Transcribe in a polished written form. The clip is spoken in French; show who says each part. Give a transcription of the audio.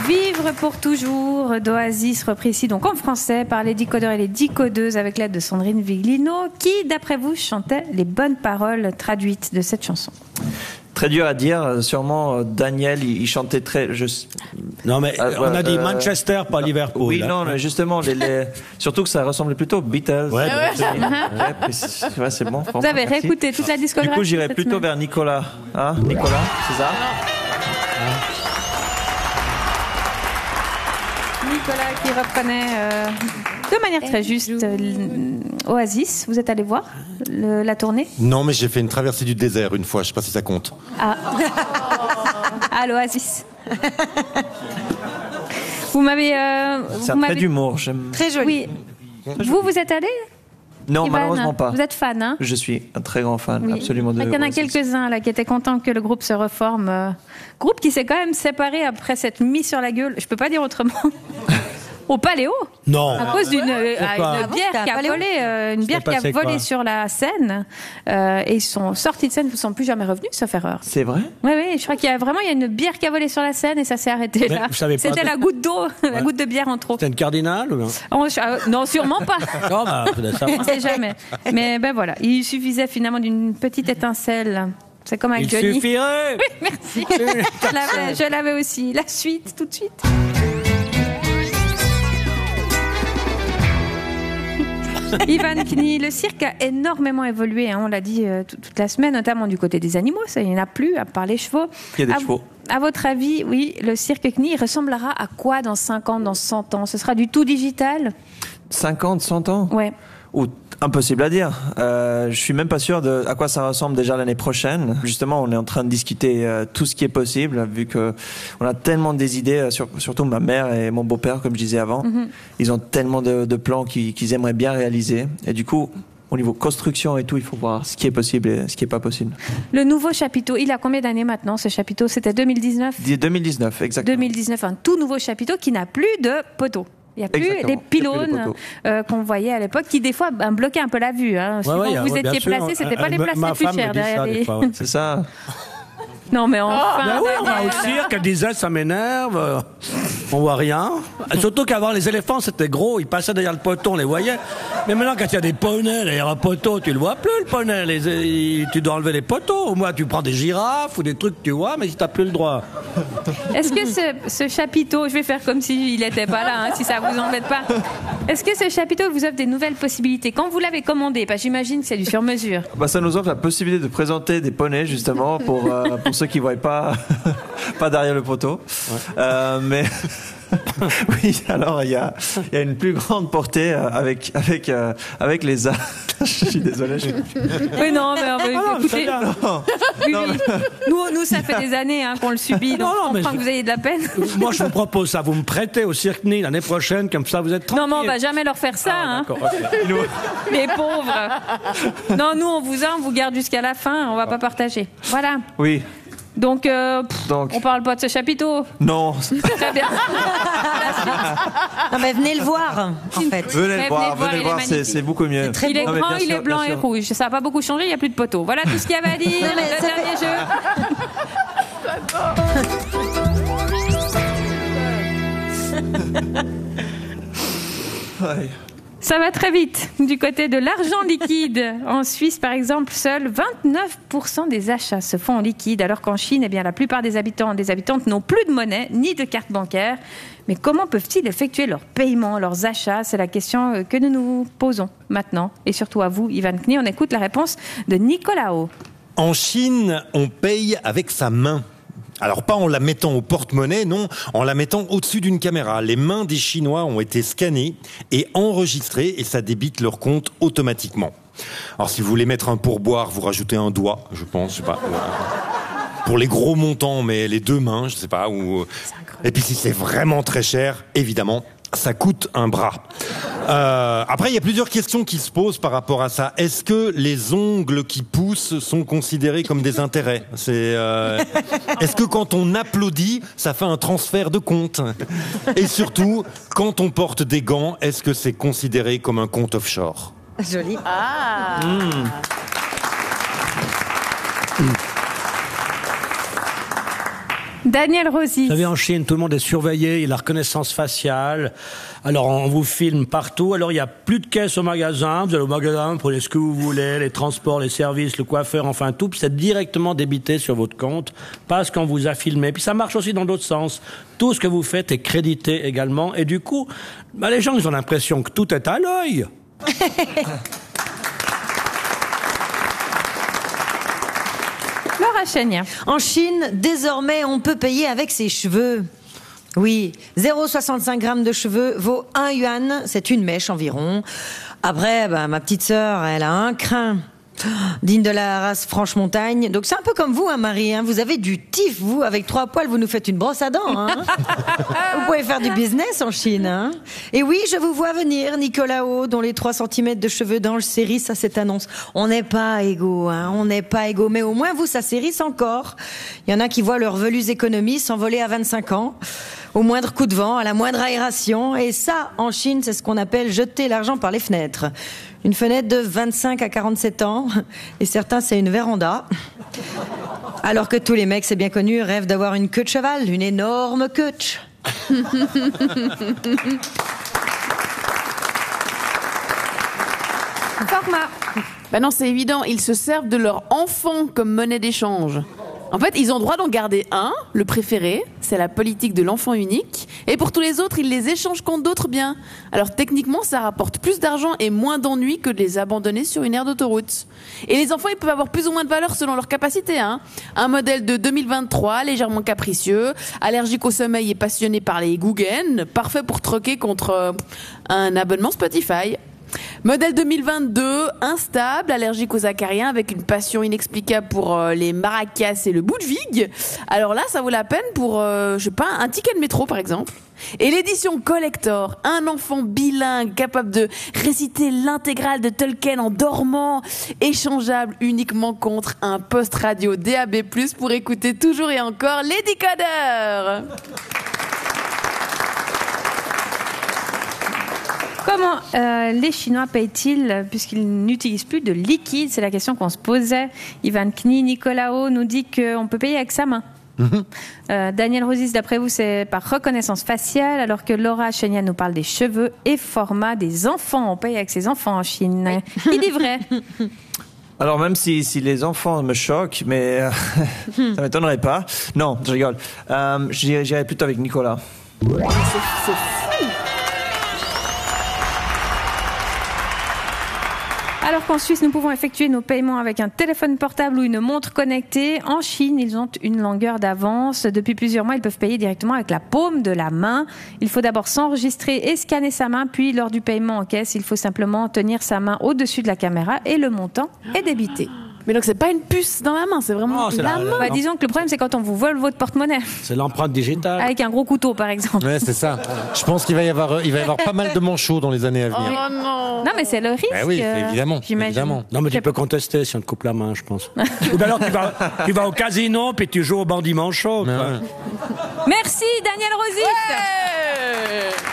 Speaker 1: Vivre pour toujours d'Oasis, repris ici donc en français par les décodeurs et les décodeuses avec l'aide de Sandrine Viglino, qui, d'après vous, chantait les bonnes paroles traduites de cette chanson.
Speaker 2: Très dur à dire, sûrement Daniel, il chantait très...
Speaker 3: Non mais on a dit Manchester, pas Liverpool.
Speaker 2: Oui, non, mais justement, surtout que ça ressemblait plutôt aux Beatles.
Speaker 3: Ouais,
Speaker 2: c'est bon.
Speaker 1: Vous avez réécouté toute la discographie.
Speaker 2: Du coup, j'irais plutôt vers Nicolas. Hein, Nicolas, c'est ça?
Speaker 1: Nicolas qui reprenait de manière très juste Oasis. Vous êtes allé voir la tournée?
Speaker 4: Non, mais j'ai fait une traversée du désert une fois, je sais pas si ça compte.
Speaker 1: À l'Oasis. Vous m'avez...
Speaker 2: c'est un trait d'humour, j'aime.
Speaker 1: Très joli. Oui. Vous êtes allé?
Speaker 2: Non,
Speaker 1: Ivan,
Speaker 2: malheureusement pas.
Speaker 1: Vous êtes fan, hein?
Speaker 2: Je suis un très grand fan,
Speaker 1: oui.
Speaker 2: Absolument.
Speaker 1: Il y en a quelques-uns là qui étaient contents que le groupe se reforme. Groupe qui s'est quand même séparé après s'être mis sur la gueule. Je peux pas dire autrement. Au Paléo.
Speaker 3: Non.
Speaker 1: À cause d'une bière qui a volé, une bière qui a volé sur la scène. Et ils sont sortis de scène, ils ne sont plus jamais revenus, sauf erreur.
Speaker 2: C'est vrai?
Speaker 1: Oui, je crois qu'il y a une bière qui a volé sur la scène et ça s'est arrêté là. C'était la goutte d'eau, la goutte de bière en trop.
Speaker 3: C'était une cardinale ou non?
Speaker 1: Non, sûrement pas.
Speaker 3: Non,
Speaker 1: on ne sait jamais. Mais ben voilà, il suffisait finalement d'une petite étincelle. C'est comme avec Johnny.
Speaker 3: Il suffirait.
Speaker 1: Oui, merci. Je l'avais aussi. La suite, tout de suite. Ivan Knie, le cirque a énormément évolué, hein, on l'a dit toute la semaine, notamment du côté des animaux, ça il n'y en a plus, à part les chevaux.
Speaker 2: Il y a des chevaux.
Speaker 1: À votre avis, oui, le cirque Knie ressemblera à quoi dans 50 ans, dans 100 ans? Ce sera du tout digital?
Speaker 2: 50, 100 ans?
Speaker 1: Ouais.
Speaker 2: Ou impossible à dire. Je suis même pas sûr à quoi ça ressemble déjà l'année prochaine. Justement, on est en train de discuter tout ce qui est possible, vu que on a tellement des idées. Surtout ma mère et mon beau-père, comme je disais avant, ils ont tellement de plans qu'ils aimeraient bien réaliser. Et du coup, au niveau construction et tout, il faut voir ce qui est possible et ce qui est pas possible.
Speaker 1: Le nouveau chapiteau, il a combien d'années maintenant ce chapiteau? C'était 2019.
Speaker 2: 2019, exactement.
Speaker 1: 2019, un tout nouveau chapiteau qui n'a plus de poteaux. Il n'y a plus les pylônes qu'on voyait à l'époque, qui des fois bloquaient un peu la vue. Hein. Suivant où vous étiez placé, c'était pas les places les plus chères derrière les...
Speaker 2: C'est ça.
Speaker 1: Non mais enfin.
Speaker 3: Ben oui, on va au cirque, elle disait ça m'énerve, on voit rien. Surtout qu'avant les éléphants c'était gros, ils passaient derrière le poteau, on les voyait. Mais maintenant quand il y a des poneys derrière un poteau, tu le vois plus le poney, tu dois enlever les poteaux. Au moins tu prends des girafes ou des trucs tu vois, mais si t'as plus le droit.
Speaker 1: Est-ce que ce chapiteau, je vais faire comme s'il n'était pas là, hein, si ça vous embête pas. Est-ce que ce chapiteau vous offre des nouvelles possibilités quand vous l'avez commandé? J'imagine que c'est du sur-mesure.
Speaker 2: Ça nous offre la possibilité de présenter des poneys justement pour ceux qui ne voient pas derrière le poteau. Ouais. Mais oui, alors il y a une plus grande portée avec les je suis désolé.
Speaker 1: Oui, non, mais écoutez, nous ça fait des années qu'on le subit, donc on comprend que vous ayez de la peine.
Speaker 3: Moi je vous propose ça, vous me prêtez au Cirque Knie l'année prochaine, comme ça vous êtes tranquille.
Speaker 1: Non, mais on va jamais leur faire ça.
Speaker 3: Okay.
Speaker 1: Les pauvres. Non, nous on vous garde jusqu'à la fin, on va pas partager. Voilà.
Speaker 2: Oui.
Speaker 1: Donc, on parle pas de ce chapiteau.
Speaker 2: Non.
Speaker 1: Très bien.
Speaker 5: Non, mais venez le voir, en fait.
Speaker 2: Venez le voir, c'est beaucoup mieux.
Speaker 1: Il est grand, il est blanc et rouge. Ça n'a pas beaucoup changé, il n'y a plus de poteaux. Voilà tout ce qu'il y avait à dire. Le dernier jeu. Ouais. Ça va très vite. Du côté de l'argent liquide, en Suisse par exemple, seuls 29% des achats se font en liquide, alors qu'en Chine, la plupart des habitants et des habitantes n'ont plus de monnaie ni de carte bancaire. Mais comment peuvent-ils effectuer leurs paiements, leurs achats? C'est la question que nous nous posons maintenant. Et surtout à vous, Ivan Knie, on écoute la réponse de Nicolas O.
Speaker 4: En Chine, on paye avec sa main. Alors pas en la mettant au porte-monnaie, non, en la mettant au-dessus d'une caméra. Les mains des Chinois ont été scannées et enregistrées et ça débite leur compte automatiquement. Alors si vous voulez mettre un pourboire, vous rajoutez un doigt, je pense, je sais pas. Pour les gros montants, mais les deux mains, je sais pas. Et puis si c'est vraiment très cher, évidemment, ça coûte un bras. Après, il y a plusieurs questions qui se posent par rapport à ça. Est-ce que les ongles qui poussent sont considérés comme des intérêts? Est-ce que quand on applaudit, ça fait un transfert de compte? Et surtout, quand on porte des gants, est-ce que c'est considéré comme un compte offshore?
Speaker 5: Joli. Ah.
Speaker 1: Daniel Rossi.
Speaker 3: Vous savez, en Chine, tout le monde est surveillé, il y a la reconnaissance faciale. Alors, on vous filme partout. Alors, il n'y a plus de caisse au magasin. Vous allez au magasin, vous prenez ce que vous voulez, les transports, les services, le coiffeur, enfin tout. Puis c'est directement débité sur votre compte, parce qu'on vous a filmé. Puis ça marche aussi dans l'autre sens. Tout ce que vous faites est crédité également. Et du coup, les gens, ils ont l'impression que tout est à l'œil.
Speaker 1: Laura Chénier.
Speaker 5: En Chine, désormais, on peut payer avec ses cheveux. Oui, 0,65 grammes de cheveux vaut 1 yuan, c'est une mèche environ. Après, ma petite sœur, elle a un crin digne de la race Franche-Montagne. Donc c'est un peu comme vous, Marie. Vous avez du tif, vous, avec 3 poils, vous nous faites une brosse à dents. Vous pouvez faire du business en Chine. Et oui, je vous vois venir, Nicolas O, dont les 3 cm de cheveux d'ange s'hérissent à cette annonce. On n'est pas égaux, on n'est pas égaux. Mais au moins, vous, ça s'hérisse encore. Il y en a qui voient leurs velues économies s'envoler à 25 ans. Au moindre coup de vent, à la moindre aération. Et ça, en Chine, c'est ce qu'on appelle jeter l'argent par les fenêtres. Une fenêtre de 25 à 47 ans. Et certains, c'est une véranda. Alors que tous les mecs, c'est bien connu, rêvent d'avoir une queue de cheval. Une énorme queue.
Speaker 1: Format.
Speaker 6: Non, c'est évident. Ils se servent de leur enfant comme monnaie d'échange. En fait, ils ont droit d'en garder un, le préféré, c'est la politique de l'enfant unique, et pour tous les autres, ils les échangent contre d'autres biens. Alors techniquement, ça rapporte plus d'argent et moins d'ennuis que de les abandonner sur une aire d'autoroute. Et les enfants, ils peuvent avoir plus ou moins de valeur selon leur capacité. Un modèle de 2023, légèrement capricieux, allergique au sommeil et passionné par les Guggen, parfait pour troquer contre un abonnement Spotify. Modèle 2022, instable, allergique aux acariens, avec une passion inexplicable pour les maracas et le Budwig. Alors là, ça vaut la peine pour, un ticket de métro, par exemple. Et l'édition collector, un enfant bilingue capable de réciter l'intégrale de Tolkien en dormant, échangeable uniquement contre un poste radio DAB+, pour écouter toujours et encore les décodeurs.
Speaker 1: Comment les Chinois payent-ils puisqu'ils n'utilisent plus de liquide? C'est la question qu'on se posait. Ivan Kni, Nicolas O nous dit qu'on peut payer avec sa main. Daniel Rosis, d'après vous, c'est par reconnaissance faciale, alors que Laura Chénier nous parle des cheveux et format des enfants. On paye avec ses enfants en Chine. Il est vrai.
Speaker 2: Alors même si les enfants me choquent, mais ça m'étonnerait pas. Non, je rigole. J'irai plutôt avec Nicolas.
Speaker 6: C'est fou.
Speaker 1: Alors qu'en Suisse, nous pouvons effectuer nos paiements avec un téléphone portable ou une montre connectée. En Chine, ils ont une longueur d'avance. Depuis plusieurs mois, ils peuvent payer directement avec la paume de la main. Il faut d'abord s'enregistrer et scanner sa main, puis lors du paiement en caisse, il faut simplement tenir sa main au-dessus de la caméra et le montant est débité.
Speaker 6: Mais donc c'est pas une puce dans la main, c'est vraiment la main.
Speaker 1: Disons que le problème, c'est quand on vous vole votre porte-monnaie.
Speaker 3: C'est l'empreinte digitale.
Speaker 1: Avec un gros couteau, par exemple.
Speaker 4: Ouais, c'est ça. Je pense qu'il va y avoir pas mal de manchots dans les années à venir.
Speaker 6: Oh non.
Speaker 1: Non, mais c'est le risque.
Speaker 4: Oui, évidemment.
Speaker 1: J'imagine.
Speaker 3: Non, mais tu peux contester si on te coupe la main, je pense. Ou bien alors tu vas au casino puis tu joues au bandit manchot.
Speaker 1: Merci, Daniel Rosis.
Speaker 6: Ouais.